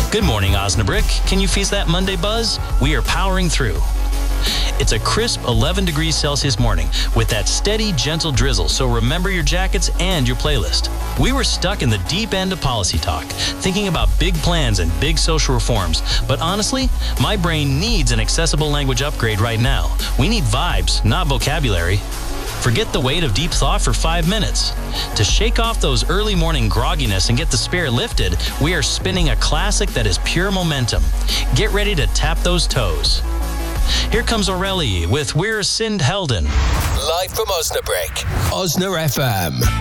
Good morning, Osnabrück. Can you feel that Monday buzz? We are powering through. It's a crisp 11 degrees Celsius morning with that steady, gentle drizzle, so remember your jackets and your playlist. We were stuck in the deep end of policy talk, thinking about big plans and big social reforms, but honestly, my brain needs an accessible language upgrade right now. We need vibes, not vocabulary. Forget the weight of deep thought for 5 minutes. To shake off those early morning grogginess and get the spirit lifted, we are spinning a classic that is pure momentum. Get ready to tap those toes. Here comes Aurelie with We're Sind Helden. Live from Osnabrück, Osna FM.